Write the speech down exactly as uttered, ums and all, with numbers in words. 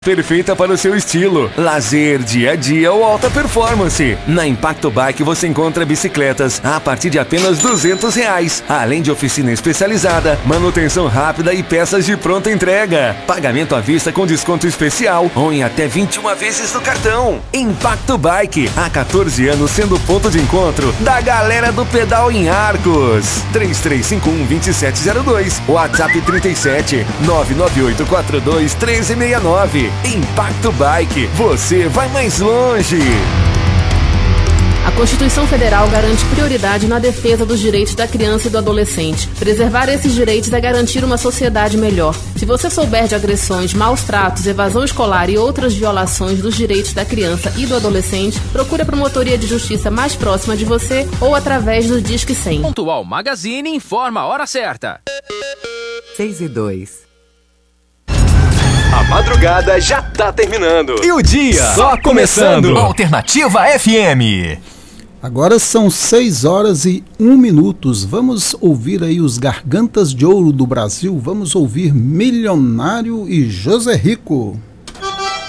Perfeita para o seu estilo, lazer, dia a dia ou alta performance. Na Impacto Bike você encontra bicicletas a partir de apenas duzentos reais, além de oficina especializada, manutenção rápida e peças de pronta entrega. Pagamento à vista com desconto especial ou em até vinte e uma vezes no cartão. Impacto Bike, há quatorze anos sendo ponto de encontro da galera do pedal em Arcos. três três cinco um, dois sete zero dois, WhatsApp trinta e sete, nove nove oito quatro dois, um três seis nove. Impacto Bike, você vai mais longe. A Constituição Federal garante prioridade na defesa dos direitos da criança e do adolescente. Preservar esses direitos é garantir uma sociedade melhor. Se você souber de agressões, maus tratos, evasão escolar e outras violações dos direitos da criança e do adolescente, procure a Promotoria de Justiça mais próxima de você ou através do Disque cem. Pontual Magazine informa a hora certa. seis e dois. A madrugada já tá terminando. E o dia só começando. Alternativa F M. Agora são seis horas e um minutos. Vamos ouvir aí os Gargantas de Ouro do Brasil. Vamos ouvir Milionário e José Rico.